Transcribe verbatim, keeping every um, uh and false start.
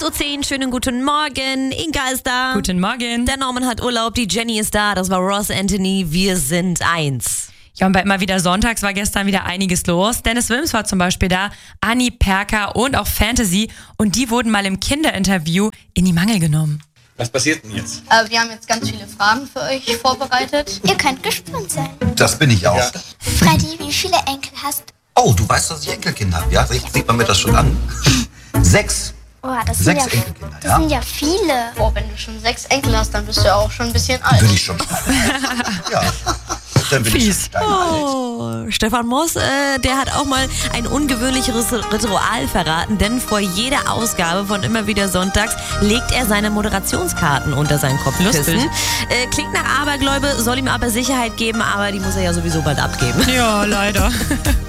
sechs Uhr zehn, schönen guten Morgen. Inga ist da. Guten Morgen. Der Norman hat Urlaub, die Jenny ist da. Das war Ross Anthony. Wir sind eins. Ja, und bei immer wieder Sonntags war gestern wieder einiges los. Dennis Wilms war zum Beispiel da, Anni Perker und auch Fantasy. Und die wurden mal im Kinderinterview in die Mangel genommen. Was passiert denn jetzt? Äh, wir haben jetzt ganz viele Fragen für euch vorbereitet. Ihr könnt gespannt sein. Das bin ich auch. Ja. Freddy, wie viele Enkel hast du? Oh, du weißt, dass ich Enkelkinder habe, ja? Sieht man mir das schon an? Sechs. Oh, das sind Sechs ja, Enkelkinder, das ja? sind ja viele. Boah, wenn du schon sechs Enkel hast, dann bist du ja auch schon ein bisschen alt. Bin ich schon. Ja. Dann bin ich Fies. schon alt. Oh, Stefan Moss, äh, der hat auch mal ein ungewöhnlicheres Ritual verraten, denn vor jeder Ausgabe von Immer wieder Sonntags legt er seine Moderationskarten unter seinen Kopfkissen. Lustig. Äh, klingt nach Abergläube, soll ihm aber Sicherheit geben, aber die muss er ja sowieso bald abgeben. Ja, leider.